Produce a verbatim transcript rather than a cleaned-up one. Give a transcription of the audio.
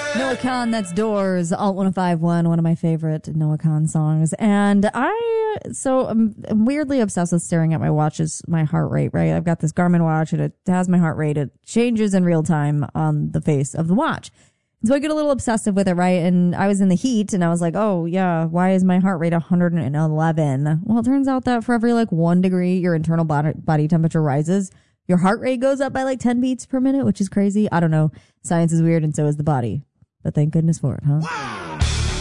Noah Kahan, that's Doors, Alt one oh five point one, one of my favorite Noah Kahan songs. And I, so I'm, I'm weirdly obsessed with staring at my watch's, my heart rate, right? I've got this Garmin watch and it has my heart rate. It changes in real time on the face of the watch. So I get a little obsessive with it, right? And I was in the heat and I was like, oh yeah, why is my heart rate one hundred eleven? Well, it turns out that for every like one degree your internal body, body temperature rises, your heart rate goes up by like ten beats per minute, which is crazy. I don't know. Science is weird and so is the body. But thank goodness for it, huh? Wow.